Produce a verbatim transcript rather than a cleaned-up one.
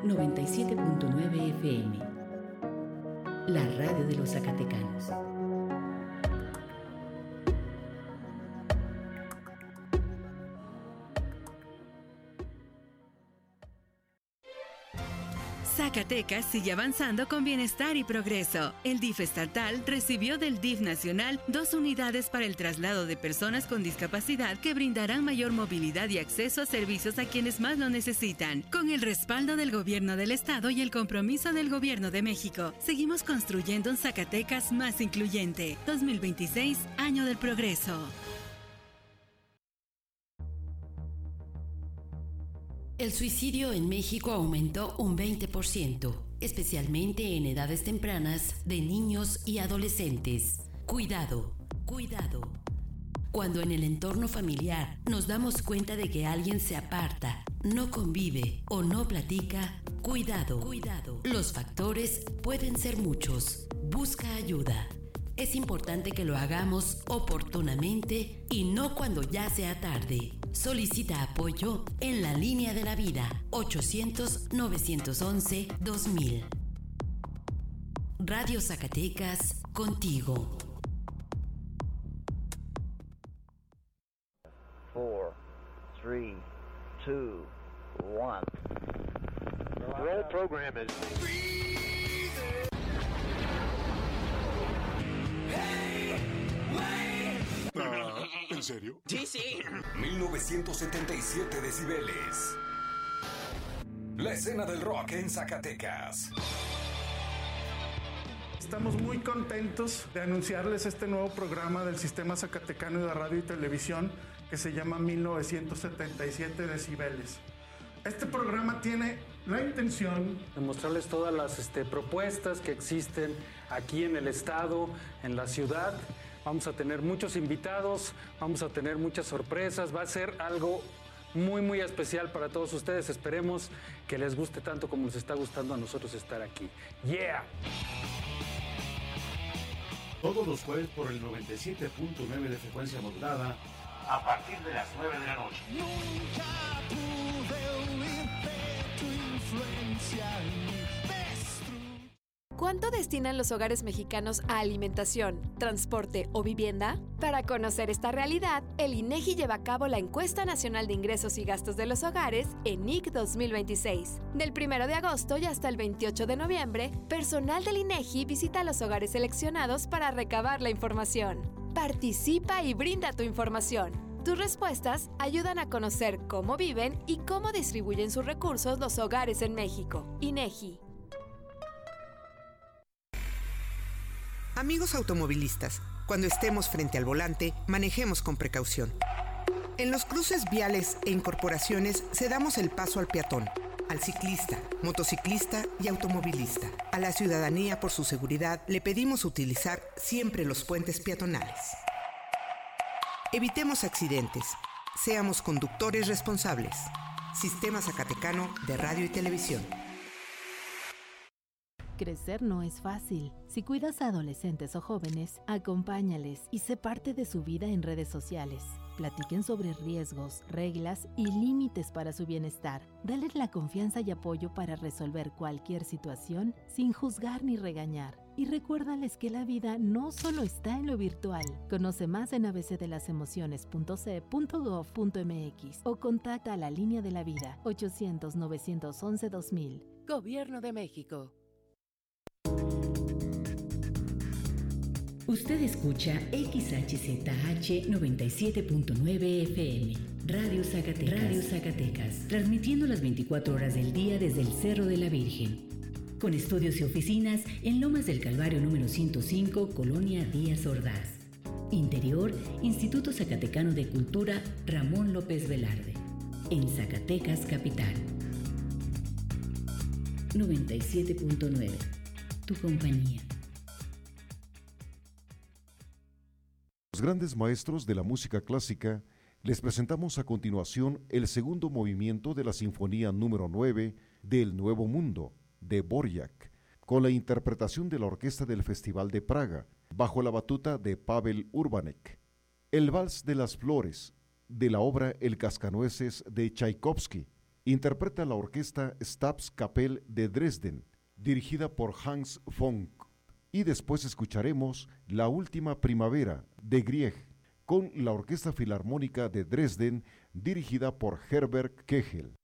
noventa y siete punto nueve F M, la radio de los zacatecanos. Zacatecas sigue avanzando con bienestar y progreso. El D I F estatal recibió del D I F nacional dos unidades para el traslado de personas con discapacidad que brindarán mayor movilidad y acceso a servicios a quienes más lo necesitan. Con el respaldo del gobierno del estado y el compromiso del gobierno de México, seguimos construyendo un Zacatecas más incluyente. dos mil veintiséis, año del progreso. El suicidio en México aumentó un veinte por ciento, especialmente en edades tempranas de niños y adolescentes. Cuidado, cuidado. Cuando en el entorno familiar nos damos cuenta de que alguien se aparta, no convive o no platica, cuidado, cuidado. Los factores pueden ser muchos. Busca ayuda. Es importante que lo hagamos oportunamente y no cuando ya sea tarde. Solicita apoyo en la línea de la vida ochocientos, novecientos once, dos mil. Radio Zacatecas, contigo. four, three, two, one. Roll program is... Ah, ¿en serio? Sí, sí. mil novecientos setenta y siete decibeles. La escena del rock en Zacatecas. Estamos muy contentos de anunciarles este nuevo programa del Sistema Zacatecano de Radio y Televisión que se llama mil novecientos setenta y siete decibeles. Este programa tiene la intención de mostrarles todas las este, propuestas que existen aquí en el estado, en la ciudad. Vamos a tener muchos invitados, vamos a tener muchas sorpresas, va a ser algo muy muy especial para todos ustedes. Esperemos que les guste tanto como nos está gustando a nosotros estar aquí. ¡Yeah! Todos los jueves por el noventa y siete punto nueve de frecuencia modulada a partir de las nueve de la noche. Nunca pude huir de tu influencia. ¿Cuánto destinan los hogares mexicanos a alimentación, transporte o vivienda? Para conocer esta realidad, el INEGI lleva a cabo la Encuesta Nacional de Ingresos y Gastos de los Hogares, ENIG dos mil veintiséis. Del primero de agosto y hasta el veintiocho de noviembre, personal del INEGI visita los hogares seleccionados para recabar la información. Participa y brinda tu información. Tus respuestas ayudan a conocer cómo viven y cómo distribuyen sus recursos los hogares en México. INEGI. Amigos automovilistas, cuando estemos frente al volante, manejemos con precaución. En los cruces viales e incorporaciones cedamos el paso al peatón, al ciclista, motociclista y automovilista. A la ciudadanía, por su seguridad, le pedimos utilizar siempre los puentes peatonales. Evitemos accidentes. Seamos conductores responsables. Sistema Zacatecano de Radio y Televisión. Crecer no es fácil. Si cuidas a adolescentes o jóvenes, acompáñales y sé parte de su vida en redes sociales. Platiquen sobre riesgos, reglas y límites para su bienestar. Dales la confianza y apoyo para resolver cualquier situación sin juzgar ni regañar. Y recuérdales que la vida no solo está en lo virtual. Conoce más en a b c de las emociones punto c punto gov punto m x o contacta a la línea de la vida ochocientos, novecientos once, dos mil. Gobierno de México. Usted escucha X H Z H noventa y siete punto nueve F M, Radio Zacatecas, Radio Zacatecas, transmitiendo las veinticuatro horas del día desde el Cerro de la Virgen, con estudios y oficinas en Lomas del Calvario número ciento cinco, Colonia Díaz Ordaz. Interior, Instituto Zacatecano de Cultura Ramón López Velarde, en Zacatecas Capital. noventa y siete punto nueve, tu compañía. Los grandes maestros de la música clásica, les presentamos a continuación el segundo movimiento de la Sinfonía número nueve del Nuevo Mundo, de Borjak, con la interpretación de la Orquesta del Festival de Praga, bajo la batuta de Pavel Urbanek. El Vals de las Flores, de la obra El Cascanueces de Tchaikovsky, interpreta la orquesta Stabskapelle de Dresden, dirigida por Hans Funk. Y después escucharemos La Última Primavera de Grieg, con la Orquesta Filarmónica de Dresden, dirigida por Herbert Kegel.